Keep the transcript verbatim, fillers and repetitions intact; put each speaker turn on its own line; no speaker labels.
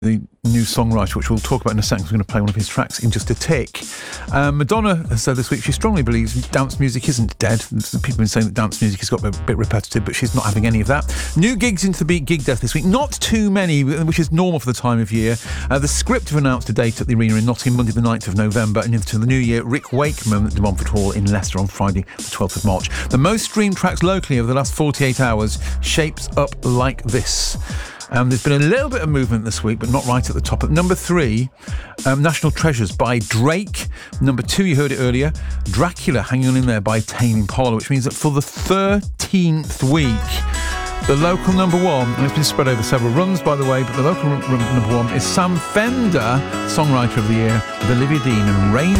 the new songwriter, which we'll talk about in a second. We're going to play one of his tracks in just a tick. Um, Madonna has said this week she strongly believes dance music isn't dead. People have been saying that dance music has got a bit repetitive, but she's not having any of that. New gigs into the Beat Gig Death this week. Not too many, which is normal for the time of year. Uh, the Script have announced a date at the Arena in Nottingham, Monday the ninth of November, and into the new year, Rick Wakeman at the Montfort Hall in Leicester on Friday the twelfth of March. The most streamed tracks locally over the last forty-eight hours shapes up like this. Um, there's been a little bit of movement this week, but not right at the top. At number three, um, National Treasures by Drake. Number two, you heard it earlier, Dracula hanging on in there by Tame Impala, which means that for the thirteenth week, the local number one, and it's been spread over several runs, by the way, but the local r- r- number one is Sam Fender, Songwriter of the Year, with Olivia Dean and Rain